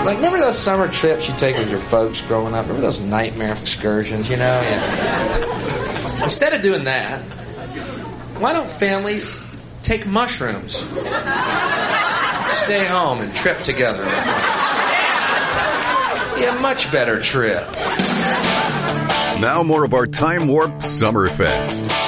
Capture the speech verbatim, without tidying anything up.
Like, remember those summer trips you take with your folks growing up? Remember those nightmare excursions, you know? Yeah. Instead of doing that, why don't families take mushrooms? Stay home and trip together. Be a much better trip. Now more of our Time Warp Summerfest.